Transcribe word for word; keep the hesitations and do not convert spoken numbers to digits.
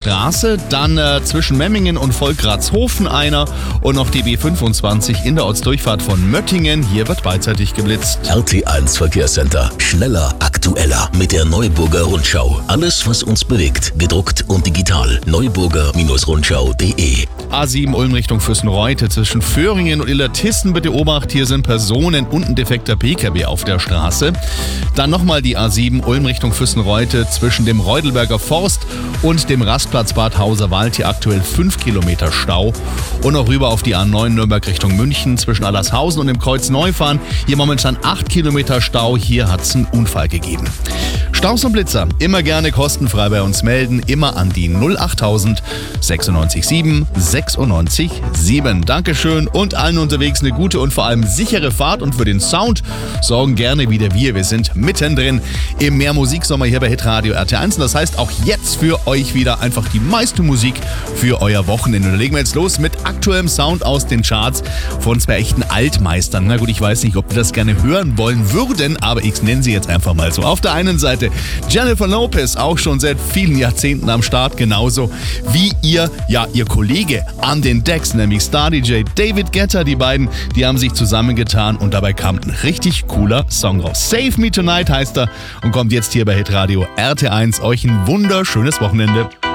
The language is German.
Straße, dann äh, zwischen Memmingen und Volkratshofen einer und noch die B fünfundzwanzig in der Ortsdurchfahrt von Möttingen. Hier wird beidseitig geblitzt. R T eins Verkehrscenter. Schneller, aktueller mit der Neuburger Rundschau. Alles, was uns bewegt, gedruckt und digital. neuburger Rundschau punkt de. A sieben Ulm Richtung Füssenreute zwischen Föhringen und Illertissen. Bitte Obacht, hier sind Personen und ein defekter P K W auf der Straße. Dann nochmal die A sieben Ulm Richtung Füssenreute zwischen dem Reudelberger Forst und dem Rastplatz Bad Hauserwald. Hier aktuell fünf Kilometer Stau. Und noch rüber auf die A neun Nürnberg Richtung München zwischen Allershausen und dem Kreuz Neufahren. Hier momentan acht Kilometer Stau. Hier hat es einen Unfall gegeben. Staus und Blitzer, immer gerne kostenfrei bei uns melden. Immer an die null achttausend sechsundneunzig sieben sechsundneunzig sieben. Dankeschön und allen unterwegs eine gute und vor allem sichere Fahrt. Und für den Sound sorgen gerne wieder wir. Wir sind mittendrin im Mehr Musiksommer hier bei Hitradio R T eins. Und das heißt auch jetzt für euch wieder einfach die meiste Musik für euer Wochenende. Und da legen wir jetzt los mit aktuellem Sound aus den Charts von zwei echten Altmeistern. Na gut, ich weiß nicht, ob wir das gerne hören wollen würden, aber ich nenne sie jetzt einfach mal so. Auf der einen Seite Jennifer Lopez, auch schon seit vielen Jahrzehnten am Start, genauso wie ihr, ja, ihr Kollege an den Decks, nämlich Star-D J David Guetta. Die beiden, die haben sich zusammengetan und dabei kam ein richtig cooler Song raus. Save Me Tonight heißt er und kommt jetzt hier bei Hitradio R T eins. Euch ein wunderschönes Wochenende.